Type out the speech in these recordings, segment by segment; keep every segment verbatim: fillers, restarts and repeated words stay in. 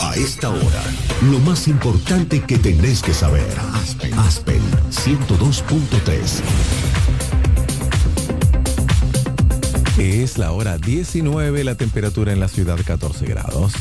A esta hora, lo más importante que tenés que saber. Aspen, Aspen ciento dos punto tres. Es la hora diecinueve, la temperatura en la ciudad catorce grados.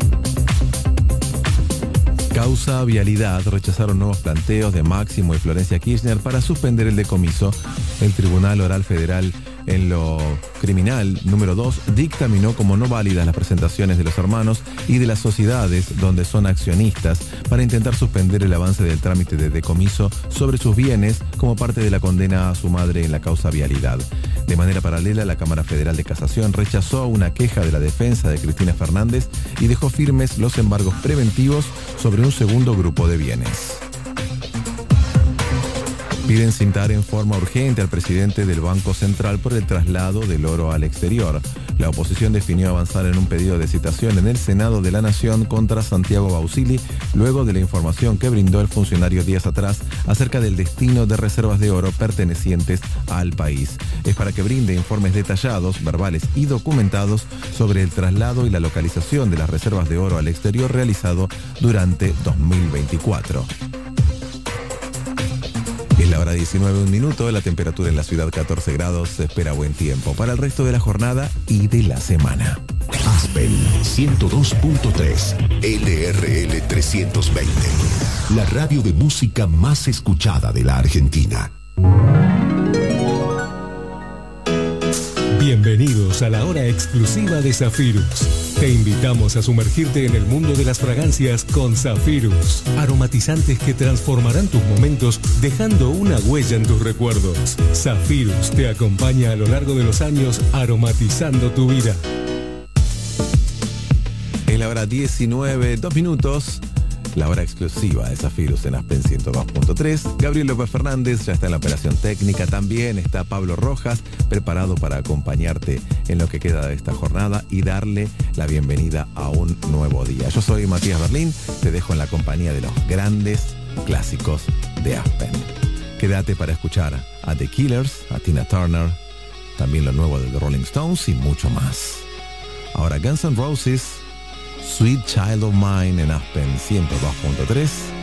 Causa vialidad, rechazaron nuevos planteos de Máximo y Florencia Kirchner para suspender el decomiso. El Tribunal Oral Federal en lo criminal número dos dictaminó como no válidas las presentaciones de los hermanos y de las sociedades donde son accionistas para intentar suspender el avance del trámite de decomiso sobre sus bienes como parte de la condena a su madre en la causa vialidad. De manera paralela, la Cámara Federal de Casación rechazó una queja de la defensa de Cristina Fernández y dejó firmes los embargos preventivos sobre un segundo grupo de bienes. Piden citar en forma urgente al presidente del Banco Central por el traslado del oro al exterior. La oposición definió avanzar en un pedido de citación en el Senado de la Nación contra Santiago Bausili, luego de la información que brindó el funcionario días atrás acerca del destino de reservas de oro pertenecientes al país. Es para que brinde informes detallados, verbales y documentados sobre el traslado y la localización de las reservas de oro al exterior realizado durante dos mil veinticuatro. Es la hora diecinueve, un minuto, la temperatura en la ciudad catorce grados, se espera buen tiempo para el resto de la jornada y de la semana. Aspen ciento dos punto tres, L R L trescientos veinte, la radio de música más escuchada de la Argentina. Bienvenidos a la hora exclusiva de Zafirus. Te invitamos a sumergirte en el mundo de las fragancias con Zafirus. Aromatizantes que transformarán tus momentos dejando una huella en tus recuerdos. Zafirus te acompaña a lo largo de los años aromatizando tu vida. Es la hora diecinueve, dos minutos. La hora exclusiva de Zafirus en Aspen ciento dos punto tres. Gabriel López Fernández ya está en la operación técnica. También está Pablo Rojas, preparado para acompañarte en lo que queda de esta jornada y darle la bienvenida a un nuevo día. Yo soy Matías Berlín, te dejo en la compañía de los grandes clásicos de Aspen. Quédate para escuchar a The Killers, a Tina Turner, también lo nuevo de The Rolling Stones y mucho más. Ahora Guns N' Roses, Sweet Child of Mine en Aspen ciento dos punto tres.